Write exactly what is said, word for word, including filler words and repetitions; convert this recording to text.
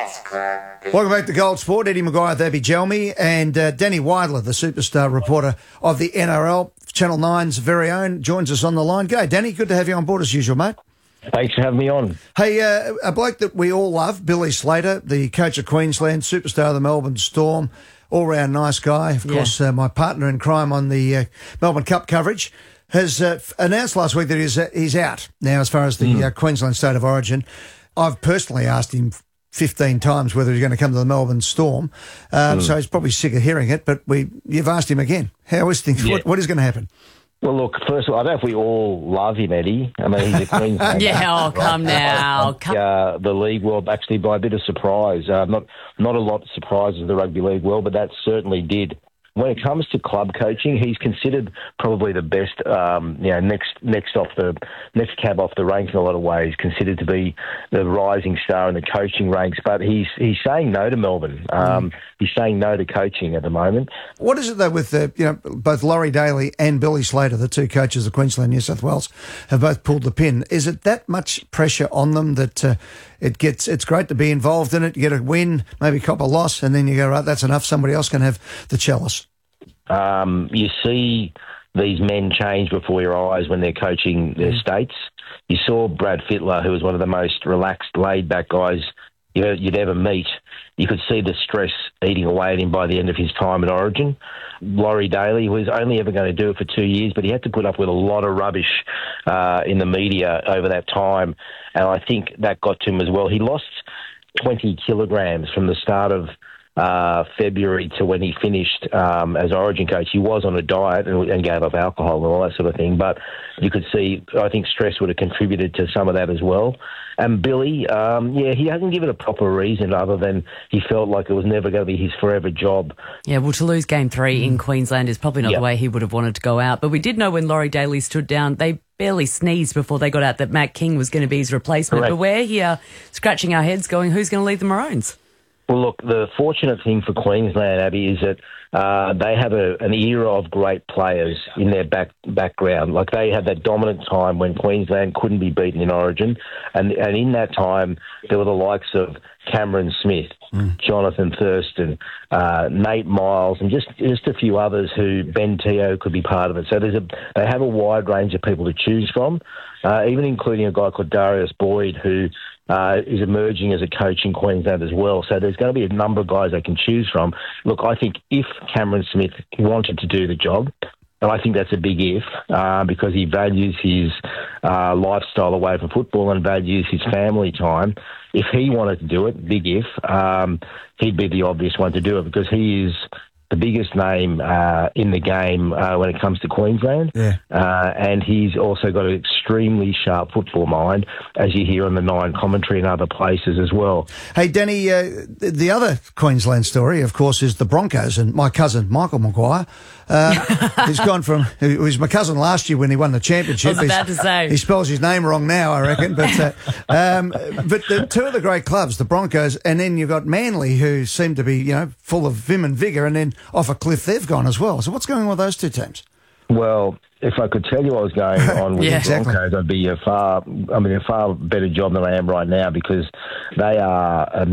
Welcome back to Gold Sport. Eddie Maguire, Abby Gelmy, and uh, Danny Weidler, the superstar reporter of the N R L, Channel nine's very own, joins us on the line. G'day, Danny. Good to have you on board as usual, mate. Thanks for having me on. Hey, uh, a bloke that we all love, Billy Slater, the coach of Queensland, superstar of the Melbourne Storm, all-round nice guy. Of yeah. course, uh, my partner in crime on the uh, Melbourne Cup coverage, has uh, announced last week that he's, uh, he's out now as far as the mm. uh, Queensland State of Origin. I've personally asked him fifteen times whether he's going to come to the Melbourne Storm, um, mm. so he's probably sick of hearing it, but we you've asked him again. How is things? Yeah. What, what is going to happen? Well, look, first of all, I don't know if we all love him, Eddie. I mean, he's a Queensland. yeah, oh, come now. Come. Uh, the league world, actually, by a bit of surprise. Uh, not not a lot surprises the rugby league world, but that certainly did. When it comes to club coaching, he's considered probably the best, um, you know, next next off the next cab off the ranks in a lot of ways. Considered to be the rising star in the coaching ranks, but he's he's saying no to Melbourne. Um, mm. He's saying no to coaching at the moment. What is it though with uh, you know both Laurie Daly and Billy Slater, the two coaches of Queensland, New South Wales, have both pulled the pin? Is it that much pressure on them that uh, it gets? It's great to be involved in it. You get a win, maybe cop a loss, and then you go right. That's enough. Somebody else can have the chalice. Um, you see these men change before your eyes when they're coaching their states. You saw Brad Fittler, who was one of the most relaxed, laid-back guys you'd ever meet. You could see the stress eating away at him by the end of his time at Origin. Laurie Daly was only ever going to do it for two years, but he had to put up with a lot of rubbish uh, in the media over that time, and I think that got to him as well. He lost twenty kilograms from the start of Uh, February to when he finished um, as Origin coach. He was on a diet and, and gave up alcohol and all that sort of thing, but you could see, I think stress would have contributed to some of that as well. And Billy, um, yeah, he hasn't given a proper reason other than he felt like it was never going to be his forever job. Yeah, well, to lose game three in Queensland is probably not yep. the way he would have wanted to go out. But we did know when Laurie Daly stood down, they barely sneezed before they got out that Matt King was going to be his replacement. Correct. But we're here scratching our heads going, who's going to lead the Maroons? Well, look, the fortunate thing for Queensland, Abby, is that uh, they have a, an era of great players in their back, background. Like, they had that dominant time when Queensland couldn't be beaten in Origin. And, and in that time, there were the likes of Cameron Smith, mm. Jonathan Thurston, uh, Nate Miles, and just, just a few others who Ben Teo could be part of it. So there's a, they have a wide range of people to choose from, uh, even including a guy called Darius Boyd, who Uh, is emerging as a coach in Queensland as well. So there's going to be a number of guys they can choose from. Look, I think if Cameron Smith wanted to do the job, and I think that's a big if, uh, because he values his uh, lifestyle away from football and values his family time. If he wanted to do it, big if, um, he'd be the obvious one to do it because he is the biggest name uh, in the game uh, when it comes to Queensland. Yeah. Uh, and he's also got an extremely sharp football mind, as you hear on the Nine commentary and other places as well. Hey, Danny, uh, the other Queensland story, of course, is the Broncos and my cousin, Michael Maguire. Uh, he's gone from, he was my cousin last year when he won the championship. I was about to say. He spells his name wrong now, I reckon. But uh, um, but the two of the great clubs, the Broncos, and then you've got Manly, who seem to be, you know, full of vim and vigour, and then off a cliff they've gone as well. So what's going on with those two teams? Well, if I could tell you what was going on with yeah, the Broncos, exactly. I'd be a far, I mean, a far better job than I am right now because they are a